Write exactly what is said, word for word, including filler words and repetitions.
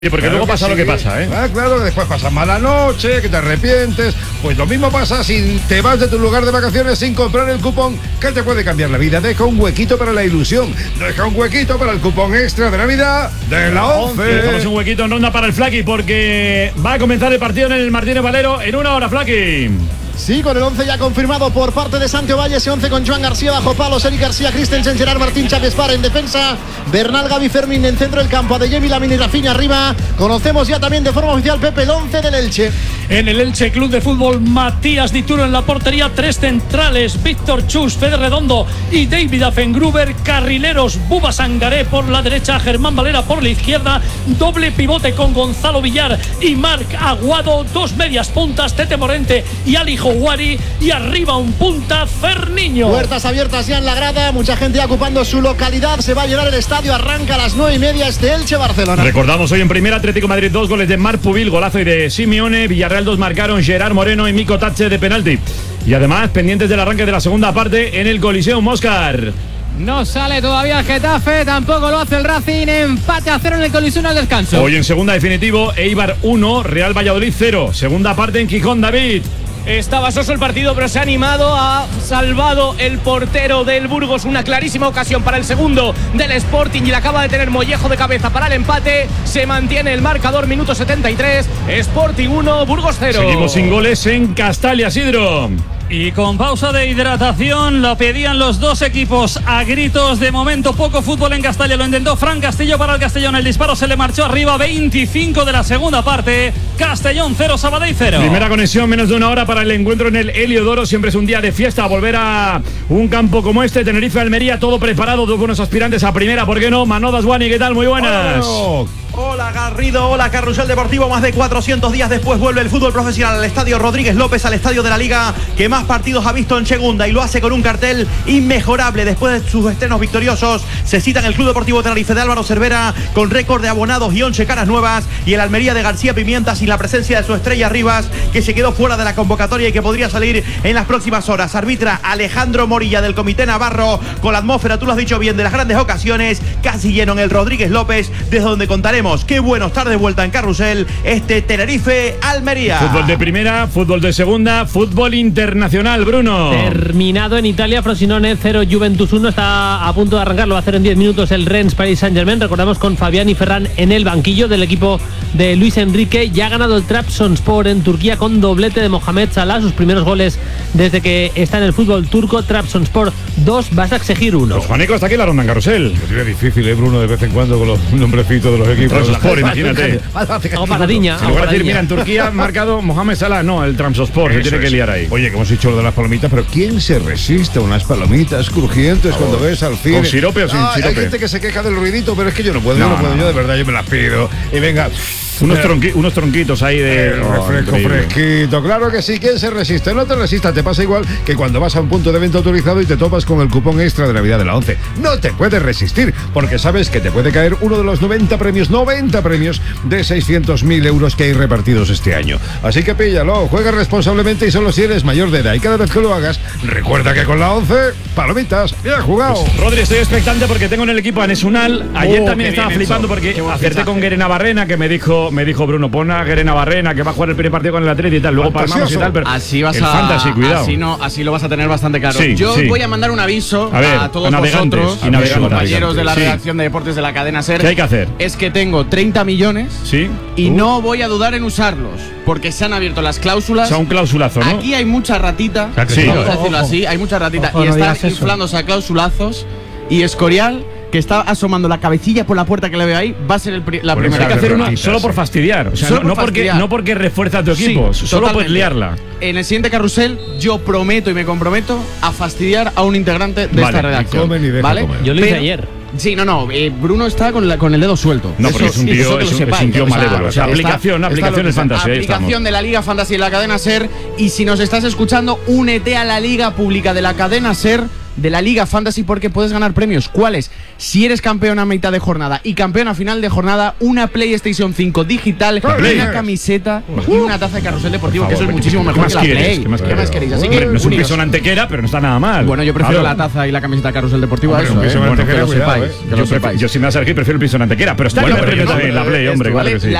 Sí, porque claro luego pasa sí. lo que pasa, ¿eh? Ah, claro, que después pasa mala noche, que te arrepientes. Pues lo mismo pasa si te vas de tu lugar de vacaciones sin comprar el cupón que te puede cambiar la vida. Deja un huequito para la ilusión. Deja un huequito para el cupón extra de Navidad de la once. Dejamos un huequito en ronda para el Flaky porque va a comenzar el partido en el Martínez Valero en una hora, Flaky. Sí, con el once ya confirmado por parte de Santiago Valle, ese once con Joan García bajo palos, Eric García, Christensen, Gerard Martín, Chávez Fara en defensa, Bernal, Gaby Fermín en centro del campo, Adeyemi, Lamine y Rafinha arriba. Conocemos ya también de forma oficial, Pepe, el once del Elche. En el Elche Club de Fútbol, Matías Dituro en la portería, tres centrales, Víctor Chus, Fede Redondo y David Affengruber, carrileros, Buba Sangaré por la derecha, Germán Valera por la izquierda, doble pivote con Gonzalo Villar y Marc Aguado, dos medias puntas, Tete Morente y Ali Houari, y arriba un punta, Ferniño. Puertas abiertas ya en la grada, mucha gente ya ocupando su localidad, se va a llenar el estadio, arranca a las nueve y media este Elche-Barcelona. Recordamos hoy en primera, Atlético Madrid dos goles de Marc Pubil, golazo y de Simeone, Villarreal dos marcaron Gerard Moreno y Mico Tache de penalti. Y además pendientes del arranque de la segunda parte en el Coliseum Móscar. No sale todavía el Getafe, tampoco lo hace el Racing, empate a cero en el Coliseum al descanso. Hoy en segunda definitivo, Eibar uno, Real Valladolid cero, segunda parte en Gijón, David. Estaba soso el partido, pero se ha animado, ha salvado el portero del Burgos. Una clarísima ocasión para el segundo del Sporting y la acaba de tener Mollejo de cabeza para el empate. Se mantiene el marcador, minuto setenta y tres, Sporting uno, Burgos cero. Seguimos sin goles en Castalia, Sidro. Y con pausa de hidratación, lo pedían los dos equipos a gritos. De momento poco fútbol en Castalia, lo intentó Fran Castillo para el Castellón, el disparo se le marchó arriba, veinticinco de la segunda parte, Castellón cero, Sabadell cero. Primera conexión, menos de una hora para el encuentro en el Heliodoro. Siempre es un día de fiesta, volver a un campo como este, Tenerife-Almería, todo preparado, dos buenos aspirantes a primera, ¿por qué no? Manolo Daswani, ¿qué tal? Muy buenas. Oh, Hola Garrido, hola Carrusel Deportivo. Más de cuatrocientos días después vuelve el fútbol profesional al estadio Rodríguez López, al estadio de la Liga que más partidos ha visto en segunda, y lo hace con un cartel inmejorable. Después de sus estrenos victoriosos, se citan el Club Deportivo Tenerife de Álvaro Cervera con récord de abonados y once caras nuevas, y el Almería de García Pimienta sin la presencia de su estrella Rivas, que se quedó fuera de la convocatoria y que podría salir en las próximas horas. Arbitra Alejandro Morilla del Comité Navarro, con la atmósfera, tú lo has dicho bien, de las grandes ocasiones, casi lleno en el Rodríguez López, desde donde contaremos qué bueno estar de vuelta en Carrusel este Tenerife-Almería. Fútbol de primera, fútbol de segunda, fútbol internacional, Bruno. Terminado en Italia, Frosinone cero, Juventus uno, está a punto de arrancar, lo va a hacer en diez minutos el Rennes Paris Saint-Germain. Recordamos con Fabián y Ferran en el banquillo del equipo de Luis Enrique. Ya ha ganado el Trabzonspor en Turquía con doblete de Mohamed Salah, sus primeros goles desde que está en el fútbol turco. Trabzonspor dos, Başakşehir uno. Pues Juanico, hasta aquí la ronda en Carrusel. sería difícil, ¿eh, Bruno? De vez en cuando con los nombrecitos de los equipos. Trabzonspor, imagínate. O Paradiña. En lugar de decir, mira, en Turquía ha marcado Mohamed Salah, no, el Trabzonspor, se tiene que liar ahí. Oye, que hemos dicho lo de las palomitas, pero ¿quién se resiste a unas palomitas crujientes cuando ves al cine? ¿Con sirope o sin Ah, sirope? Hay gente que se queja del ruidito, pero es que yo no puedo, No, yo no puedo, no. yo de verdad, yo me las pido. Y venga, Unos, tronqui- unos tronquitos ahí de Eh, refresco increíble. fresquito, claro que sí. ¿Quién se resiste? No te resista, te pasa igual que cuando vas a un punto de venta autorizado y te topas con el cupón extra de Navidad de la once. No te puedes resistir, porque sabes que te puede caer uno de los noventa premios, noventa premios de seiscientos mil euros que hay repartidos este año. Así que píllalo, juega responsablemente y solo si eres mayor de edad. Y cada vez que lo hagas, recuerda que con la once, palomitas, bien jugado. Rodri, estoy expectante porque tengo en el equipo a Nesunal. Ayer Oh, también qué estaba bien flipando eso. porque Qué buen acerté fichaje. con Guerena Barrena, que me dijo, me dijo Bruno, pon a Guerena Barrena, que va a jugar el primer partido con el Atleti y tal. Luego palmamos y tal, pero Así vas el a fantasy, cuidado. Así no, así lo vas a tener bastante claro. Sí, Yo sí. voy a mandar un aviso A ver, a todos a navegantes vosotros, y a mis navegantes. compañeros de la Sí. redacción de deportes de la cadena SER. ¿Qué hay que hacer? Es que tengo treinta millones Sí. y Uh. no voy a dudar en usarlos, porque se han abierto las O cláusulas. sea, un clausulazo, ¿no? Aquí hay mucha ratita, Sí. vamos a decirlo Ojo. así, hay mucha ratita Ojo, y no están digas eso. inflándose a clausulazos, y Escorial, que está asomando la cabecilla por la puerta que le veo ahí, va a ser el pri- la Por primera. Hay que de hacer uno ratitas, solo sí. por fastidiar. O sea, Solo no, no por porque, fastidiar. no porque refuerza a tu Sí, equipo, solo totalmente. puedes liarla. En el siguiente carrusel, yo prometo y me comprometo a fastidiar a un integrante de Vale, esta y redacción. comen y deja ¿vale? comer. Yo lo hice Pero- ayer. Sí, no, no. eh, Bruno está con, la- con el dedo suelto. No, porque es un tío- que es lo un- es un sepáis. tío malévolo. O sea, está- aplicación, está aplicación lo es que- fantasy, ahí Aplicación estamos. de la Liga Fantasy y la cadena SER. Y si nos estás escuchando, únete a la Liga Pública de la cadena SER de la Liga Fantasy porque puedes ganar premios. ¿Cuáles? Si eres campeón a mitad de jornada y campeón a final de jornada, una PlayStation cinco digital, una camiseta y una taza de Carrusel Deportivo, que eso es muchísimo mejor que la Play. ¿Qué más, ¿Qué más queréis? Así Hombre, que no es un unidos. piso en Antequera, pero no está nada mal. Bueno, yo prefiero Claro. la taza y la camiseta de Carrusel Deportivo Hombre, a eso, un piso ¿eh? en Bueno, que Antequera, lo cuidado, sepáis, ¿eh? que lo Yo, prefiero, sepáis. yo sin más aquí prefiero el piso en Antequera, pero está Bueno, en el pero premio no, también la Play, esto, hombre, ¿vale? claro que sí.